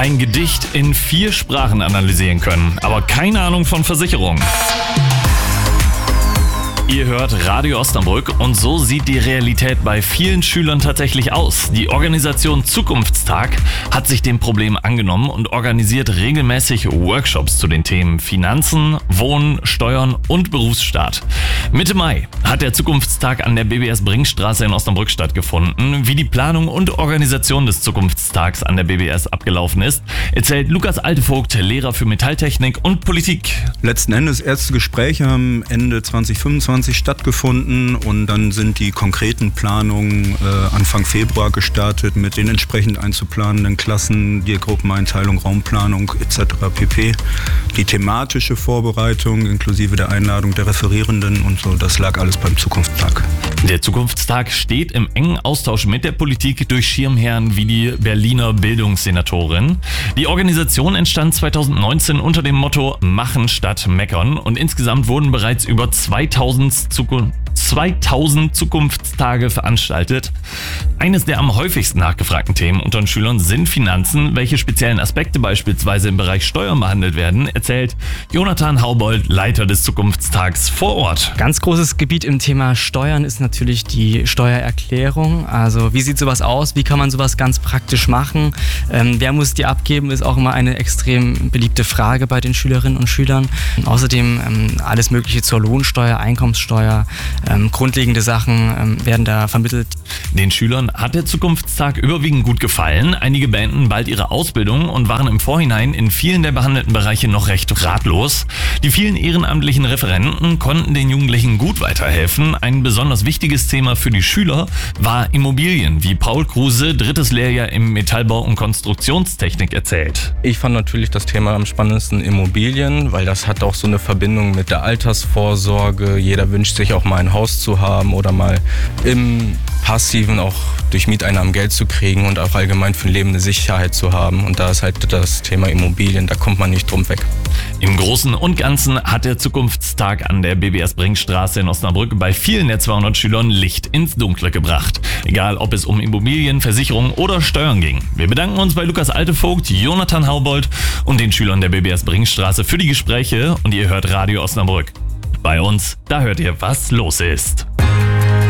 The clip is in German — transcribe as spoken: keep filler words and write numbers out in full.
Ein Gedicht in vier Sprachen analysieren können, aber keine Ahnung von Versicherungen. Ihr hört Radio Osnabrück und so sieht die Realität bei vielen Schülern tatsächlich aus. Die Organisation Zukunftstag hat sich dem Problem angenommen und organisiert regelmäßig Workshops zu den Themen Finanzen, Wohnen, Steuern und Berufsstaat. Mitte Mai hat der Zukunftstag an der B B S-Brinkstraße in Osnabrück stattgefunden. Wie die Planung und Organisation des Zukunftstags an der B B S abgelaufen ist, erzählt Lukas Altevogt, Lehrer für Metalltechnik und Politik. Letzten Endes erste Gespräche haben Ende zwanzig fünfundzwanzig stattgefunden und dann sind die konkreten Planungen äh, Anfang Februar gestartet mit den entsprechend einzuplanenden Klassen, die Gruppeneinteilung, Raumplanung et cetera pp. Die thematische Vorbereitung inklusive der Einladung der Referierenden und so, das lag alles beim Zukunftstag. Der Zukunftstag steht im engen Austausch mit der Politik durch Schirmherren wie die Berliner Bildungssenatorin. Die Organisation entstand zweitausendneunzehn unter dem Motto Machen statt Meckern und insgesamt wurden bereits über zweitausend Zukunft zweitausend Zukunftstage veranstaltet. Eines der am häufigsten nachgefragten Themen unter den Schülern sind Finanzen. Welche speziellen Aspekte beispielsweise im Bereich Steuern behandelt werden, erzählt Jonathan Haubold, Leiter des Zukunftstags vor Ort. Ganz großes Gebiet im Thema Steuern ist natürlich die Steuererklärung. Also wie sieht sowas aus? Wie kann man sowas ganz praktisch machen? Ähm, wer muss die abgeben, ist auch immer eine extrem beliebte Frage bei den Schülerinnen und Schülern. Und außerdem ähm, alles Mögliche zur Lohnsteuer, Einkommenssteuer, Ähm, grundlegende Sachen ähm, werden da vermittelt. Den Schülern hat der Zukunftstag überwiegend gut gefallen. Einige beenden bald ihre Ausbildung und waren im Vorhinein in vielen der behandelten Bereiche noch recht ratlos. Die vielen ehrenamtlichen Referenten konnten den Jugendlichen gut weiterhelfen. Ein besonders wichtiges Thema für die Schüler war Immobilien, wie Paul Kruse, drittes Lehrjahr im Metallbau und Konstruktionstechnik, erzählt. Ich fand natürlich das Thema am spannendsten Immobilien, weil das hat auch so eine Verbindung mit der Altersvorsorge. Jeder wünscht sich auch mal ein Haus zu haben oder mal im Passiven auch durch Mieteinnahmen Geld zu kriegen und auch allgemein für ein Leben eine Sicherheit zu haben. Und da ist halt das Thema Immobilien, da kommt man nicht drum weg. Im Großen und Ganzen hat der Zukunftstag an der B B S-Brinkstraße in Osnabrück bei vielen der zweihundert Schülern Licht ins Dunkle gebracht. Egal, ob es um Immobilien, Versicherungen oder Steuern ging. Wir bedanken uns bei Lukas Altevogt, Jonathan Haubold und den Schülern der B B S-Brinkstraße für die Gespräche und ihr hört Radio Osnabrück. Bei uns, da hört ihr, was los ist.